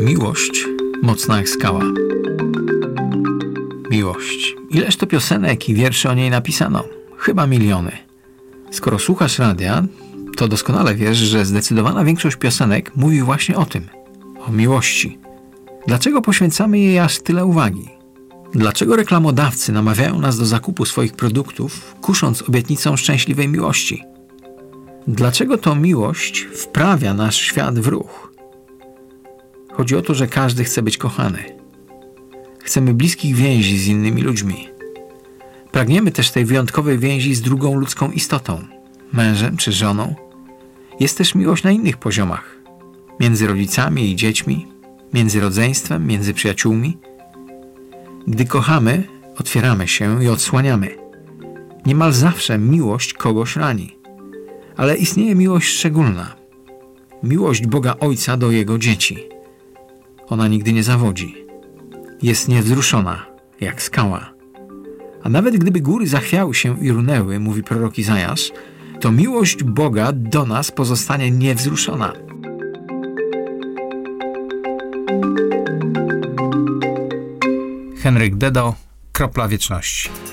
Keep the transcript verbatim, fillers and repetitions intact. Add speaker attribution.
Speaker 1: Miłość mocna jak skała. Miłość. Ileż to piosenek i wierszy o niej napisano? Chyba miliony. Skoro słuchasz radia, to doskonale wiesz, że zdecydowana większość piosenek mówi właśnie o tym. O miłości. Dlaczego poświęcamy jej aż tyle uwagi? Dlaczego reklamodawcy namawiają nas do zakupu swoich produktów, kusząc obietnicą szczęśliwej miłości? Dlaczego to miłość wprawia nasz świat w ruch? Chodzi o to, że każdy chce być kochany. Chcemy bliskich więzi z innymi ludźmi. Pragniemy też tej wyjątkowej więzi z drugą ludzką istotą, mężem czy żoną. Jest też miłość na innych poziomach. Między rodzicami i dziećmi, między rodzeństwem, między przyjaciółmi. Gdy kochamy, otwieramy się i odsłaniamy. Niemal zawsze miłość kogoś rani. Ale istnieje miłość szczególna. Miłość Boga Ojca do Jego dzieci. Ona nigdy nie zawodzi. Jest niewzruszona, jak skała. A nawet gdyby góry zachwiały się i runęły, mówi prorok Izajasz, to miłość Boga do nas pozostanie niewzruszona.
Speaker 2: Henryk Dedo, Kropla Wieczności.